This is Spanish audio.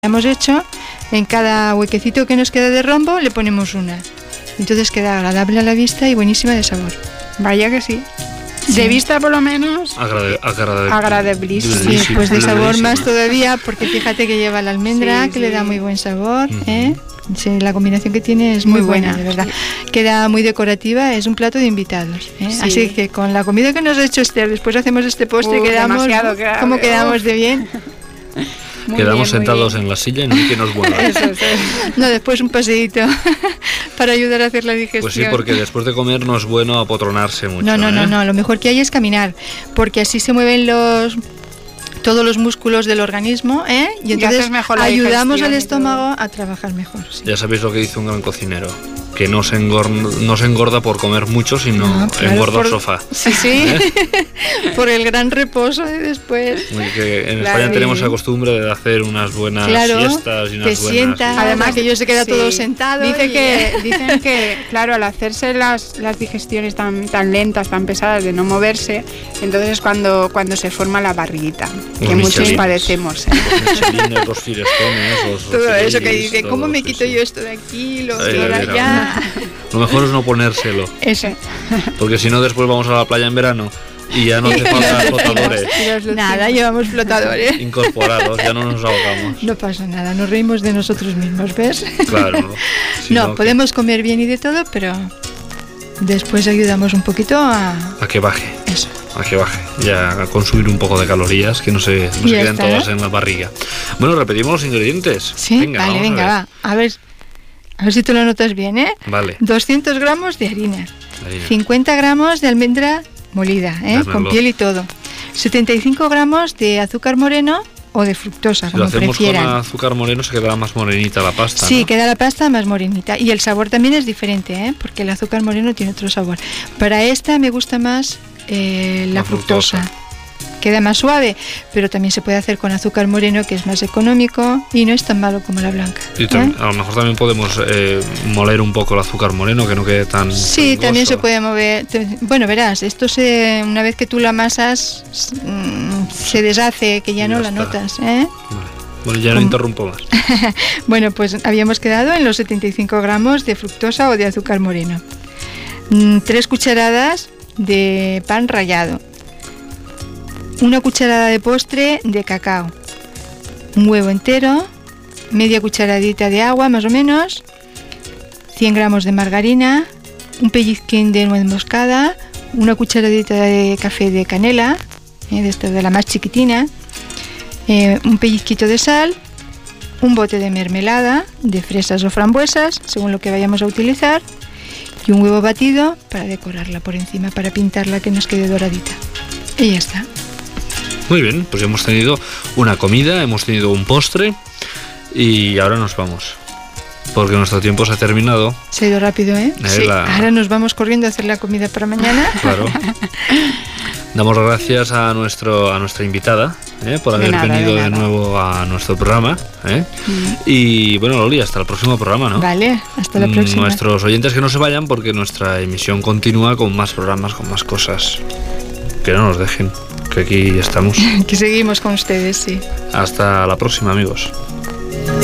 hemos hecho, en cada huequecito que nos queda de rombo le ponemos una. Entonces queda agradable a la vista y buenísima de sabor. Vaya que sí. Sí. De vista por lo menos agradabilísimo. Sí, pues de sabor más todavía, porque fíjate que lleva la almendra, que le da muy buen sabor, ¿eh? Sí, la combinación que tiene es muy buena, de verdad. Queda muy decorativa, es un plato de invitados, ¿eh? Sí. Así que con la comida que nos ha hecho Esther, después hacemos este postre, quedamos, ¿cómo quedamos de bien? Muy quedamos bien, sentados en la silla y no hay que nos mueva. No, después un paseíto para ayudar a hacer la digestión. Pues sí, porque después de comer no es bueno apotronarse mucho. No, lo mejor que hay es caminar, porque así se mueven todos los músculos del organismo, ¿eh? Y entonces ayudamos al estómago a trabajar mejor. Sí. Ya sabéis lo que dice un gran cocinero, que no se engorda por comer mucho, sino engorda el sofá. Sí, ¿eh? Por el gran reposo de después. Que en España tenemos la costumbre de hacer unas buenas siestas y unas te sientas, además que ellos se queda todo sentado. Dicen que, claro, al hacerse las digestiones tan lentas, tan pesadas de no moverse, entonces es cuando se forma la barriguita, que muchos padecemos. Los filestones, todo eso que dice, ¿cómo me quito yo esto de aquí, lo de allá? Lo mejor es no ponérselo. Eso. Porque si no, después vamos a la playa en verano y ya no hace falta flotadores. Nada, llevamos flotadores incorporados, ya no nos ahogamos. No pasa nada, nos reímos de nosotros mismos, ¿ves? Claro. No, podemos comer bien y de todo, pero después ayudamos un poquito a que baje. Eso. A que baje, ya a consumir un poco de calorías que no se queden todas en la barriga. Bueno, repetimos los ingredientes. Sí, venga, va. A ver si tú lo notas bien, ¿eh? Vale. 200 gramos de harina. 50 gramos de almendra molida, con piel y todo. 75 gramos de azúcar moreno o de fructosa, si como prefieran. Si lo hacemos con azúcar moreno se quedará más morenita la pasta, Sí, ¿no? queda la pasta más morenita. Y el sabor también es diferente, porque el azúcar moreno tiene otro sabor. Para esta me gusta más la fructosa. Queda más suave, pero también se puede hacer con azúcar moreno, que es más económico y no es tan malo como la blanca. Y a lo mejor también podemos moler un poco el azúcar moreno, que no quede tan Sí, peligroso. También se puede mover. Bueno, verás, esto una vez que tú la amasas, se deshace, que ya no la notas, ¿eh? Vale. Bueno, ya no interrumpo más. Bueno, pues habíamos quedado en los 75 gramos de fructosa o de azúcar moreno. 3 cucharadas de pan rallado. 1 cucharada de postre de cacao, un huevo entero, media cucharadita de agua más o menos, 100 gramos de margarina, un pellizquín de nuez moscada, 1 cucharadita de café de canela, de la más chiquitina, un pellizquito de sal, un bote de mermelada de fresas o frambuesas, según lo que vayamos a utilizar, y un huevo batido para decorarla por encima, para pintarla que nos quede doradita. Y ya está. Muy bien, pues hemos tenido una comida, hemos tenido un postre y ahora nos vamos, porque nuestro tiempo se ha terminado. Se ha ido rápido, ¿eh? Sí. Ahora nos vamos corriendo a hacer la comida para mañana. Claro. Damos gracias a nuestra invitada por haber venido de nuevo a nuestro programa. Y bueno, Loli, hasta el próximo programa, ¿no? Vale, hasta la próxima. Nuestros oyentes que no se vayan, porque nuestra emisión continúa con más programas, con más cosas. Que no nos dejen, que aquí estamos. Que seguimos con ustedes, sí. Hasta la próxima, amigos.